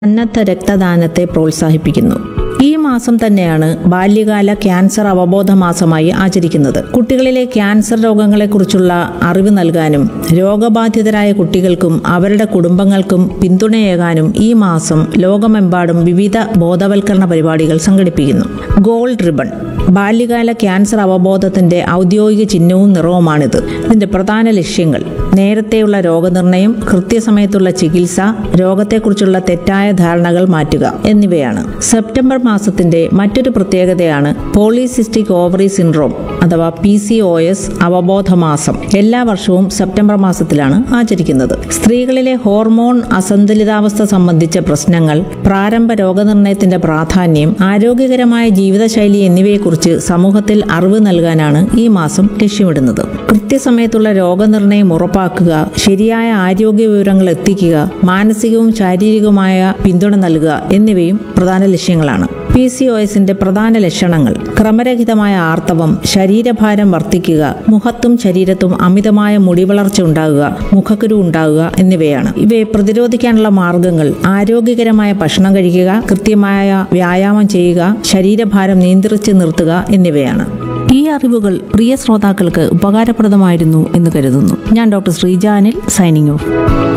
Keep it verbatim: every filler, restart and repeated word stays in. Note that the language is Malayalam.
സന്നദ്ധ രക്തദാനത്തെ പ്രോത്സാഹിപ്പിക്കുന്നു. ഈ മാസം തന്നെയാണ് ബാല്യകാല ക്യാൻസർ അവബോധ മാസമായി ആചരിക്കുന്നത്. കുട്ടികളിലെ ക്യാൻസർ രോഗങ്ങളെക്കുറിച്ചുള്ള അറിവ് നൽകാനും രോഗബാധിതരായ കുട്ടികൾക്കും അവരുടെ കുടുംബങ്ങൾക്കും പിന്തുണയേകാനും ഈ മാസം ലോകമെമ്പാടും വിവിധ ബോധവൽക്കരണ പരിപാടികൾ സംഘടിപ്പിക്കുന്നു. ഗോൾഡ് റിബൺ ബാല്യകാല ക്യാൻസർ അവബോധത്തിന്റെ ഔദ്യോഗിക ചിഹ്നവും നിറവുമാണിത്. ഇതിന്റെ പ്രധാന ലക്ഷ്യങ്ങൾ നേരത്തെയുള്ള രോഗനിർണയം, കൃത്യസമയത്തുള്ള ചികിത്സ, രോഗത്തെക്കുറിച്ചുള്ള തെറ്റായ ധാരണകൾ മാറ്റുക എന്നിവയാണ്. സെപ്റ്റംബർ മാസത്തിന്റെ മറ്റൊരു പ്രത്യേകതയാണ് പോളിസിസ്റ്റിക് ഓവറി സിൻഡ്രോം അഥവാ പി സി ഒ എസ് അവബോധ മാസം. എല്ലാ വർഷവും സെപ്റ്റംബർ മാസത്തിലാണ് ആചരിക്കുന്നത്. സ്ത്രീകളിലെ ഹോർമോൺ അസന്തുലിതാവസ്ഥ സംബന്ധിച്ച പ്രശ്നങ്ങൾ, പ്രാരംഭ രോഗനിർണയത്തിന്റെ പ്രാധാന്യം, ആരോഗ്യകരമായ ജീവിതശൈലി എന്നിവയെക്കുറിച്ച് സമൂഹത്തിൽ അറിവ് നൽകാനാണ് ഈ മാസം ലക്ഷ്യമിടുന്നത്. കൃത്യസമയത്തുള്ള രോഗനിർണയം ഉറപ്പാക്കുക, ശരിയായ ആരോഗ്യ വിവരങ്ങൾ എത്തിക്കുക, മാനസികവും ശാരീരികവുമായ പിന്തുണ നൽകുക എന്നിവയും പ്രധാന ലക്ഷ്യങ്ങളാണ്. പി സി ഒ എസിന്റെ പ്രധാന ലക്ഷണങ്ങൾ: ക്രമരഹിതമായ ആർത്തവം, ശരീരഭാരം വർദ്ധിക്കുക, മുഖത്തും ശരീരത്തും അമിതമായ മുടിവളർച്ച ഉണ്ടാകുക, മുഖക്കുരു ഉണ്ടാകുക എന്നിവയാണ്. ഇവയെ പ്രതിരോധിക്കാനുള്ള മാർഗങ്ങൾ: ആരോഗ്യകരമായ ഭക്ഷണം കഴിക്കുക, കൃത്യമായ വ്യായാമം ചെയ്യുക, ശരീരഭാരം നിയന്ത്രിച്ച് നിർത്തുക എന്നിവയാണ്. ഈ അറിവുകൾ പ്രിയ ശ്രോതാക്കൾക്ക് ഉപകാരപ്രദമായിരുന്നു എന്ന് കരുതുന്നു. ഞാൻ doctor Sreeja Anil, signing off.